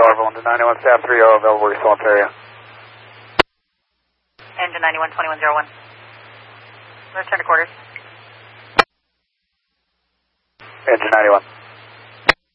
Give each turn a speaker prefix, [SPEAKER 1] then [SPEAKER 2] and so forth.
[SPEAKER 1] Starville into 91 staff 30 available response area.
[SPEAKER 2] Engine 91, 2101. Return to quarters.
[SPEAKER 1] Engine 91.